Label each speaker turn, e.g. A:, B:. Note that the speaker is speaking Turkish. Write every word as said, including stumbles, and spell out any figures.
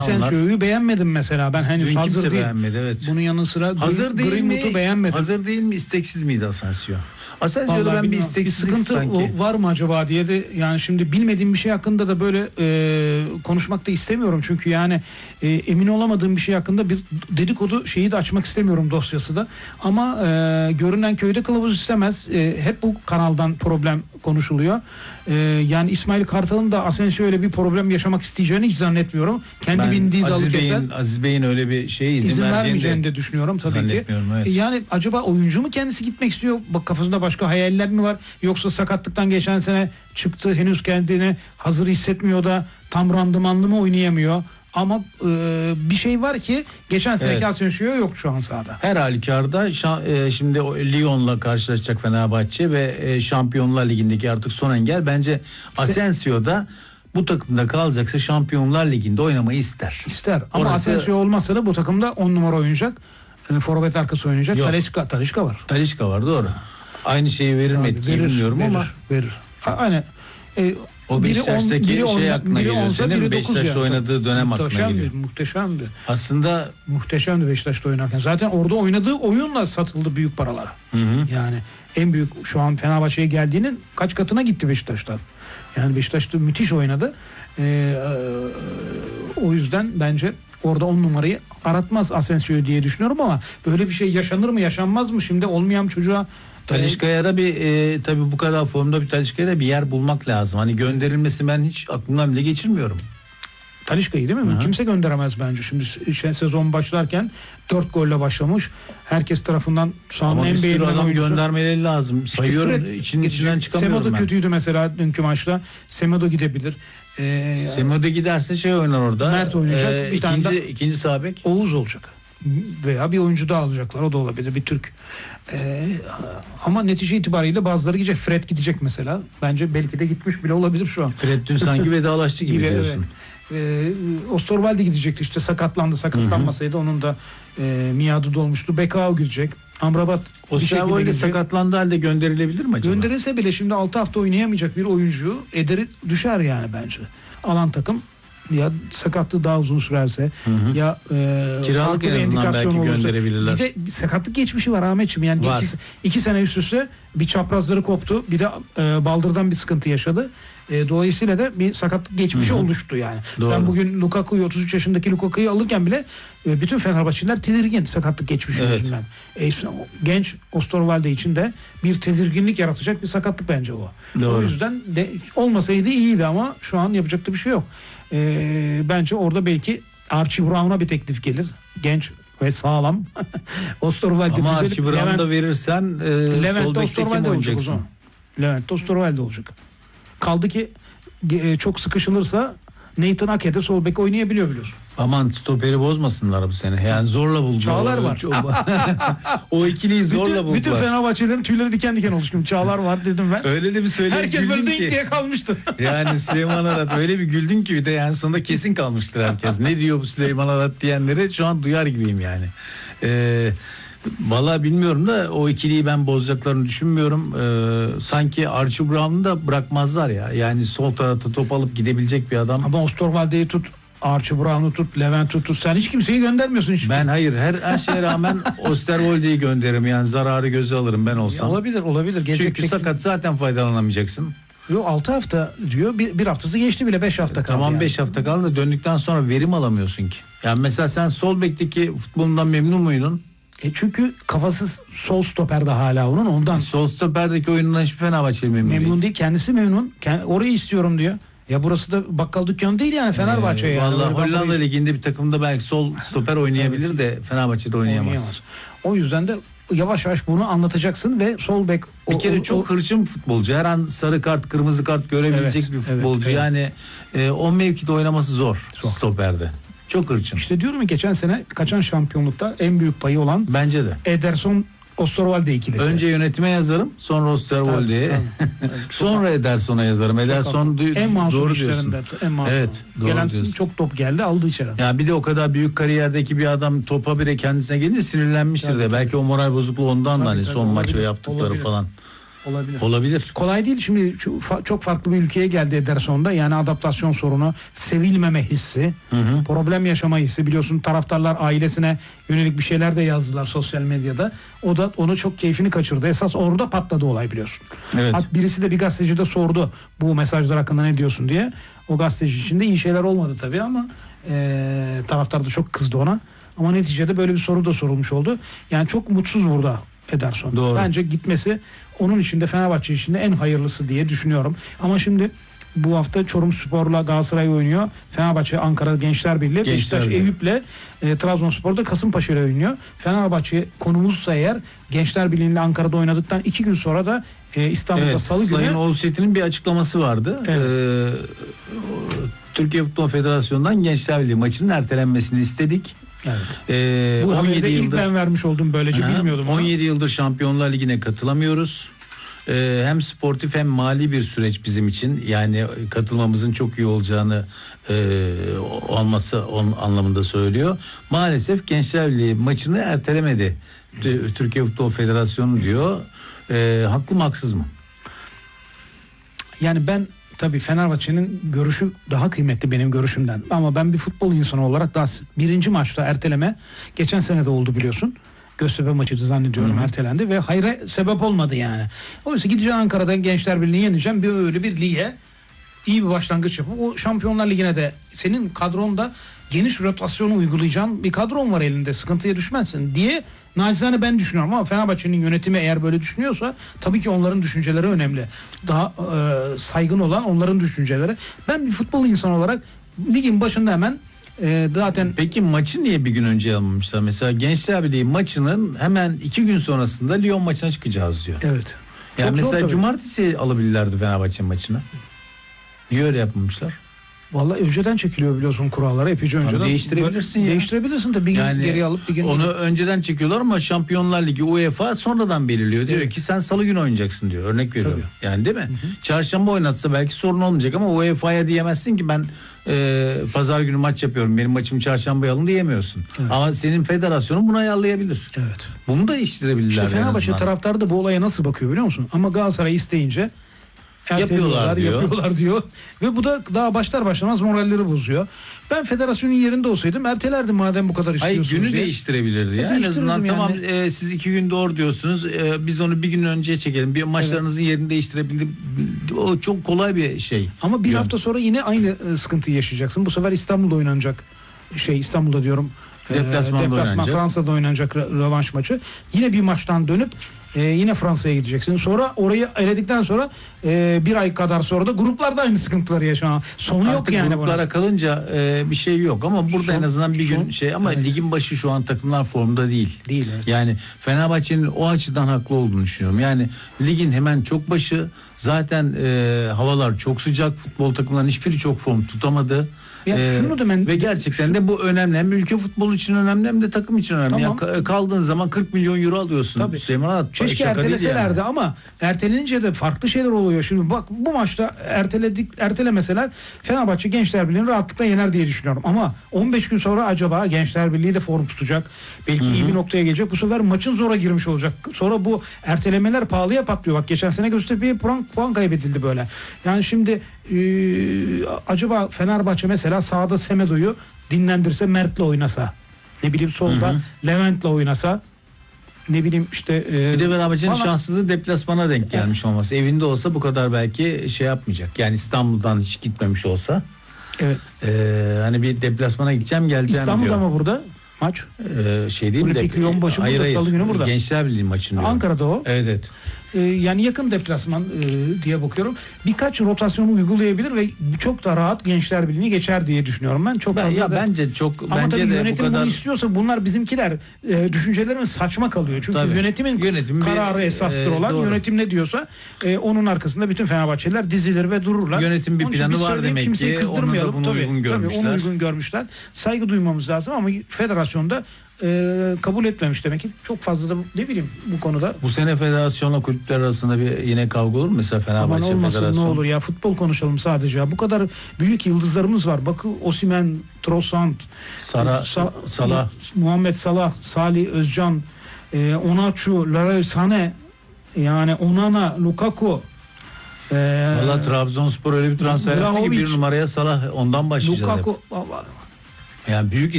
A: Asensio'yu beğenmedim mesela. Ben henüz
B: Dün
A: hazır
B: kimse
A: değil.
B: beğenmedi, evet.
A: Bunun yanı sıra
B: hazır değil
A: Greenwood'u
B: mi?
A: beğenmedim.
B: Hazır değil mi? İsteksiz miydi Asensio? Asensio'da
A: Vallahi
B: ben bir
A: bilmiyorum.
B: isteksizlik
A: sıkıntı
B: sanki.
A: var mı acaba diye de, yani şimdi bilmediğim bir şey hakkında da böyle e, konuşmak da istemiyorum. Çünkü yani e, emin olamadığım bir şey hakkında bir dedikodu şeyi de açmak istemiyorum, dosyası da. Ama e, görünen köyde kılavuz istemez. E, hep bu kanaldan problem konuşuluyor. E, yani İsmail Kartal'ın da Asensio öyle bir problem yaşamak isteyeceğini hiç zannetmiyorum. Kendi
B: Ben
A: bindiği dalı
B: Aziz
A: keser.
B: Bey'in, Aziz Bey'in öyle bir şeye izin,
A: İzin vermeyeceğini
B: de
A: de düşünüyorum tabii ki.
B: zannetmiyorum, evet.
A: Yani acaba oyuncu mu kendisi gitmek istiyor? Bak, kafasında başka hayaller mi var? Yoksa sakatlıktan geçen sene çıktı, henüz kendini hazır hissetmiyor da tam randımanlı mı oynayamıyor? Ama e, bir şey var ki geçen seneki
B: Evet.
A: Asensio yok şu an sahada.
B: Her halükarda şa- e, şimdi o Lyon'la karşılaşacak Fenerbahçe ve e, Şampiyonlar Ligi'ndeki artık son engel. Bence Asensio da bu takımda kalacaksa Şampiyonlar Ligi'nde oynamayı ister.
A: İster. Ama
B: Orası-
A: Asensio olmazsa da bu takımda on numara oynayacak. E, forvet arkası oynayacak.
B: Yok.
A: Talisca, Talisca var.
B: Talisca var, doğru. Aynı şeyi verir mi
A: Abi,
B: etkiyi
A: verir,
B: bilmiyorum
A: verir,
B: ama
A: verir. A- Aynen. E,
B: o
A: biri on-
B: Beşiktaş'taki
A: biri on-
B: şey aklına
A: biri
B: geliyor
A: onsa,
B: senin,
A: biri dokuz
B: Beşiktaş'ta
A: yani.
B: oynadığı dönem aklına
A: Muhteşemdi,
B: geliyor.
A: muhteşemdi.
B: Aslında
A: Muhteşemdi Beşiktaş'ta oynarken. Zaten orada oynadığı oyunla satıldı büyük paralara.
B: hı hı.
A: Yani en büyük, şu an Fenerbahçe'ye geldiğinin kaç katına gitti Beşiktaş'tan. Yani Beşiktaş'ta müthiş oynadı. Ee, e, o yüzden bence orada on numarayı aratmaz Asensio diye düşünüyorum, ama böyle bir şey yaşanır mı yaşanmaz mı? Şimdi olmayan çocuğa
B: Talisca'ya da bir e, tabii bu kadar formda bir Talisca'ya da bir yer bulmak lazım. Hani gönderilmesi ben hiç aklımdan bile geçirmiyorum.
A: Talisca'yı değil mi?
B: Hı hı.
A: Kimse gönderemez bence. Şimdi şey, sezon başlarken dört golle başlamış. Herkes tarafından sahanın
B: Ama bir
A: en
B: sürü
A: beğenilen
B: adam
A: oyuncusu.
B: göndermeleri lazım.
A: İşte
B: Sayıyorum,
A: Fred
B: için,
A: gidecek.
B: içinden çıkamıyorum
A: Semedo
B: ben.
A: kötüydü mesela dünkü maçta. Semedo gidebilir. Ee,
B: Semedo giderse şey oynar orada.
A: Mert oynayacak.
B: Ee,
A: Bir tane
B: ikinci,
A: de-
B: ikinci sağ bek.
A: Oğuz olacak. Veya bir oyuncu daha alacaklar. O da olabilir. Bir Türk. Ee, ama netice itibariyle bazıları gidecek. Fred gidecek mesela. Bence belki de gitmiş bile olabilir şu an.
B: Fred dün sanki vedalaştı gibi,
A: Gibi,
B: diyorsun.
A: evet. Ee, Osterwalde gidecekti işte, sakatlandı. Sakatlanmasaydı onun da e, miadı dolmuştu. Bekao gidecek. Amrabat bir şekilde
B: Osterwolde
A: gidecek.
B: sakatlandığı halde gönderilebilir mi acaba?
A: Gönderilse bile şimdi altı hafta oynayamayacak bir oyuncu ederi düşer yani bence. Alan takım ya sakatlığı daha uzun sürerse,
B: Hı hı.
A: ya e,
B: Kiralık
A: farklı
B: en
A: bir
B: azından
A: indikasyon
B: belki
A: olursa.
B: gönderebilirler.
A: Bir de bir sakatlık geçmişi var Ahmetciğim. Yani
B: Var.
A: iki, iki sene üst üste bir çaprazları koptu. Bir de e, baldırdan bir sıkıntı yaşadı. E, dolayısıyla da bir sakatlık geçmişi
B: Hı hı.
A: oluştu yani.
B: Doğru.
A: Sen bugün Lukaku'yu, otuz üç yaşındaki Lukaku'yu alırken bile e, bütün Fenerbahçeliler tedirgin sakatlık geçmişi
B: Evet.
A: yüzünden. E, genç Osterwalde için de bir tedirginlik yaratacak bir sakatlık bence o.
B: Doğru.
A: O yüzden de olmasaydı iyiydi, ama şu an yapacak da bir şey yok. E, bence orada belki Archie Brown'a bir teklif gelir. Genç ve sağlam. Osterwalde
B: Ama
A: düzelir.
B: Archie Brown'u da verirsen e,
A: Levent
B: sol bekte kim
A: Osterwalde olacak o
B: oynayacaksın?
A: zaman. Levent Osterwalde olacak. Kaldı ki e, çok sıkışılırsa Nathan Ake de sol bek oynayabiliyor, biliyorsun.
B: Aman stoperi bozmasınlar bu sene. Yani zorla buldular.
A: Çağlar var.
B: O ikiliyi zorla
A: Bütün,
B: buldular.
A: bütün Fenerbahçelerin tüyleri diken diken olmuş. Şimdi Çağlar var dedim ben.
B: Öyle de bir söyle
A: Herkes böyle
B: güldün
A: denk
B: ki.
A: diye kalmıştı.
B: Yani Süleyman Arat öyle bir güldün ki bir de yani sonunda kesin kalmıştır herkes. Ne diyor bu Süleyman Arat diyenleri şu an duyar gibiyim yani. Ee, Vallahi bilmiyorum da o ikiliyi ben bozacaklarını düşünmüyorum. Ee, sanki Archie Brown'u da bırakmazlar ya. Yani sol tarafta top alıp gidebilecek bir adam.
A: Ama Osterwalde'yi tut, Archie Brown'u tut, Levent'i tut. Sen hiç kimseyi göndermiyorsun hiç.
B: Ben hayır her her şeye rağmen Osterwolde'yi gönderirim yani zararı göze alırım ben olsam.
A: Olabilir, olabilir. Gelecek
B: Çünkü
A: tek-
B: sakat zaten faydalanamayacaksın.
A: Yok, altı hafta diyor. Bir, bir haftası geçti bile, beş hafta kaldı.
B: Tamam
A: yani.
B: beş hafta kaldı da döndükten sonra verim alamıyorsun ki. Yani mesela sen sol bekteki futbolundan memnun muydun?
A: E çünkü kafasız sol stoperde hala onun, ondan.
B: Sol stoperdeki oyunundan hiçbir Fenerbahçeli memnun,
A: Memnun
B: değil.
A: değil, kendisi memnun. Kend- orayı istiyorum diyor. Ya burası da bakkal dükkanı değil yani, Fenerbahçe
B: Ee,
A: yani.
B: Vallahi
A: Öyle ben
B: Hollanda
A: burayı-
B: Ligi'nde bir takımda belki sol stoper oynayabilir de Fenerbahçe'de oynayamaz.
A: oynayamaz. O yüzden de yavaş yavaş bunu anlatacaksın ve sol bek
B: Bir
A: o-
B: kere
A: o-
B: çok
A: o-
B: hırçın futbolcu. Her an sarı kart, kırmızı kart görebilecek
A: Evet,
B: bir
A: evet,
B: futbolcu.
A: evet.
B: Yani e, o mevkide oynaması zor,
A: Zor.
B: stoperde. Çok hırçın.
A: İşte diyorum ya, geçen sene kaçan şampiyonlukta en büyük payı olan
B: Bence de.
A: Ederson Osterwalde ikilisi.
B: Önce yönetime yazarım, sonra Osterwolde'ye.
A: Tabii, tabii.
B: Sonra Ederson'a yazarım. Ederson du-
A: en masum
B: doğru diyorsun.
A: işlerinden. En masum.
B: Evet, doğru
A: Gelen
B: diyorsun.
A: çok top geldi, aldı içeri.
B: Yani bir de o kadar büyük kariyerdeki bir adam topa bile kendisine gelince sinirlenmiştir
A: Tabii,
B: de.
A: tabii.
B: Belki o moral bozukluğu ondan da
A: Tabii,
B: hani
A: tabii,
B: son maç o
A: olabilir,
B: yaptıkları
A: olabilir.
B: falan.
A: Olabilir.
B: Olabilir.
A: Kolay değil. Şimdi çok farklı bir ülkeye geldi Ederson'da. Yani adaptasyon sorunu, sevilmeme hissi, hı hı. problem yaşama hissi. Biliyorsun taraftarlar ailesine yönelik bir şeyler de yazdılar sosyal medyada. O da onu çok keyfini kaçırdı. Esas orada patladı olay biliyorsun.
B: Evet.
A: Hat birisi de bir gazeteci de sordu bu mesajlar hakkında ne diyorsun diye. O gazeteci için de iyi şeyler olmadı tabii ama e, taraftar da çok kızdı ona. Ama neticede böyle bir soru da sorulmuş oldu. Yani çok mutsuz burada Ederson.
B: Doğru.
A: Bence gitmesi onun için de Fenerbahçe için de en hayırlısı diye düşünüyorum. Ama şimdi bu hafta Çorumspor'la Galatasaray oynuyor. Fenerbahçe Ankara Gençler Birliği,
B: Gençler
A: Beşiktaş
B: Birliği.
A: Eyüp'le e, Trabzonspor'da Kasımpaşa'yla oynuyor. Fenerbahçe konumuzsa eğer Gençler Birliği'yle Ankara'da oynadıktan iki gün sonra da e, İstanbul'da
B: Evet,
A: Salı günü.
B: Sayın Oğuzçetin'in bir açıklaması vardı.
A: Evet.
B: Ee, Türkiye Futbol Federasyonu'ndan Gençler Birliği maçının ertelenmesini istedik.
A: Evet.
B: Ee,
A: Bu
B: on yedi
A: haberi de ilk
B: yıldır
A: ben vermiş oldum böylece
B: Aha,
A: bilmiyordum.
B: on yedi yıldır Şampiyonlar Ligi'ne katılamıyoruz. Ee, hem sportif hem mali bir süreç bizim için. Yani katılmamızın çok iyi olacağını e, olması on, anlamında söylüyor. Maalesef Gençler Birliği maçını ertelemedi. Türkiye Futbol Federasyonu diyor. Ee, haklı mı haksız mı?
A: Yani ben tabii Fenerbahçe'nin görüşü daha kıymetli benim görüşümden. Ama ben bir futbol insanı olarak daha birinci maçta erteleme geçen sene de oldu biliyorsun. Göztepe maçı zannediyorum Hı-hı. ertelendi ve hayra sebep olmadı yani. Oysa gideceğim Ankara'da Gençler Birliği'ni yeneceğim. Bir öyle bir lige iyi bir başlangıç yapıp o Şampiyonlar Ligi'ne de senin kadronda geniş rotasyonu uygulayacağın bir kadron var elinde. Sıkıntıya düşmezsin diye nacizane ben düşünüyorum ama Fenerbahçe'nin yönetimi eğer böyle düşünüyorsa tabii ki onların düşünceleri önemli. Daha e, saygın olan onların düşünceleri. Ben bir futbol insanı olarak ligin başında hemen e, zaten...
B: Peki maçı niye bir gün önce almamışlar? Mesela Gençler Birliği maçının hemen iki gün sonrasında Lyon maçına çıkacağız diyor.
A: Evet.
B: Yani
A: Çok
B: mesela
A: zor,
B: cumartesi alabilirlerdi Fenerbahçe maçını. Niye öyle yapmamışlar?
A: Vallahi önceden çekiliyor biliyorsun kuralları epeyce önceden.
B: Abi değiştirebilirsin ya.
A: Değiştirebilirsin de bir gün
B: yani
A: geri alıp bir gün...
B: Onu önceden çekiyorlar ama Şampiyonlar Ligi UEFA sonradan belirliyor. Diyor
A: Evet.
B: ki sen salı günü oynayacaksın diyor. Örnek veriyorum.
A: Tabii.
B: Yani değil mi?
A: Hı hı.
B: Çarşamba oynatsa belki sorun olmayacak ama U E F A'ya diyemezsin ki ben e, pazar günü maç yapıyorum. Benim maçımı çarşambaya alın diyemiyorsun. Evet. Ama senin federasyonun bunu ayarlayabilir.
A: Evet.
B: Bunu da değiştirebilirler.
A: İşte Fenerbahçe taraftarı da bu olaya nasıl bakıyor biliyor musun? Ama Galatasaray isteyince
B: yapıyorlar diyor.
A: yapıyorlar diyor. Ve bu da daha başlar başlamaz moralleri bozuyor. Ben federasyonun yerinde olsaydım ertelerdim madem bu kadar istiyorsunuz.
B: Hayır günü
A: diye.
B: değiştirebilirdi.
A: E,
B: Ya. En azından
A: yani.
B: tamam e, siz iki gün doğru diyorsunuz. E, biz onu bir gün önce çekelim. Bir maçlarınızın evet. yerini değiştirebilir. O çok kolay bir şey.
A: Ama bir
B: Yön.
A: hafta sonra yine aynı e, sıkıntıyı yaşayacaksın. Bu sefer İstanbul'da oynanacak. Şey İstanbul'da diyorum.
B: Deplasmanda
A: Deplasman
B: oynanacak.
A: Fransa'da oynanacak rövanş maçı. Yine bir maçtan dönüp e, yine Fransa'ya gideceksin. Sonra orayı eledikten sonra e, bir ay kadar sonra da gruplarda aynı sıkıntıları yaşanan. Sonu
B: Artık
A: yok yani.
B: gruplara
A: buna.
B: kalınca e, bir şey yok ama burada
A: Son,
B: en azından bir
A: son,
B: gün şey ama
A: evet.
B: ligin başı şu an takımlar formda değil.
A: Değil. Evet.
B: Yani Fenerbahçe'nin o açıdan haklı olduğunu düşünüyorum. Yani ligin hemen çok başı zaten e, havalar çok sıcak. Futbol takımların hiçbiri çok form tutamadı.
A: Ya
B: Ee,
A: şunu da ben,
B: ve gerçekten şu, de bu önemli. Hem ülke futbolu için önemli hem de takım için önemli.
A: Tamam.
B: Ya, kaldığın zaman kırk milyon euro alıyorsun.
A: Tabii.
B: Süleyman Arat,
A: keşke erteleselerdi yani. Ama ertelenince de farklı şeyler oluyor. Şimdi bak bu maçta erteledik ertelemeseler Fenerbahçe Gençler Birliği'ni rahatlıkla yener diye düşünüyorum. Ama on beş gün sonra acaba Gençler Birliği de form tutacak. Belki Hı-hı. iyi bir noktaya gelecek. Bu sefer maçın zora girmiş olacak. Sonra bu ertelemeler pahalıya patlıyor. Bak geçen sene Göztepe'ye puan, puan kaybedildi böyle. Yani şimdi Ee, acaba Fenerbahçe mesela sahada Semedo'yu dinlendirse Mert'le oynasa, ne bileyim solda hı hı. Levent'le oynasa, ne bileyim işte e,
B: bir de Fenerbahçe'nin
A: bana...
B: şanssızlığı deplasmana denk gelmiş evet. olması. Evinde olsa bu kadar belki şey yapmayacak. Yani İstanbul'dan hiç gitmemiş olsa.
A: Evet.
B: E, hani bir deplasmana gideceğim geleceğim
A: İstanbul'da
B: diyor.
A: mı burada maç?
B: Ee, şey değil mi?
A: Olimpik Lyon başı
B: hayır,
A: burada,
B: hayır.
A: Salı günü burada.
B: Gençler Birliği maçını diyorum.
A: Ankara'da o.
B: Evet evet.
A: Ee, yani yakın deplasman e, diye bakıyorum. Birkaç rotasyonu uygulayabilir ve çok da rahat Gençler Birliği'ni geçer diye düşünüyorum ben. Çok
B: ben,
A: fazla
B: ya
A: da...
B: bence çok
A: ama
B: bence
A: tabii
B: de
A: yönetim
B: bu kadar...
A: bunu istiyorsa bunlar bizimkiler e, düşüncelerimiz saçma kalıyor. Çünkü tabii. yönetimin Yönetim kararı bir, esastır e, olan doğru. Yönetim ne diyorsa e, onun arkasında bütün Fenerbahçeliler dizilir ve dururlar.
B: Yönetim bir
A: onun
B: planı var demek
A: kimseyi
B: ki. Onu da bunu
A: tabii,
B: uygun görmüşler.
A: Tabii onu uygun görmüşler. Saygı duymamız lazım ama federasyonda e, kabul etmemiş demek ki. Çok fazla da ne bileyim bu konuda.
B: Bu sene federasyonla kulüpler arasında bir yine kavga olur mu? Mesela Fenerbahçe
A: Aman olmasın
B: Federasyon.
A: ne olur ya, futbol konuşalım sadece ya. Bu kadar büyük yıldızlarımız var. Bakın Osimhen, Trossard,
B: Sara,
A: Sa-
B: Salah,
A: Muhammed Salah, Salih Özcan, e, Onaçu, Leroy Sané, yani Onana, Lukaku, e,
B: Valla Trabzonspor öyle bir transfer yaptı ki
A: Vlahovic,
B: bir numaraya Salah, ondan başlayacağız hep.
A: Lukaku, vallahi.
B: Yani büyük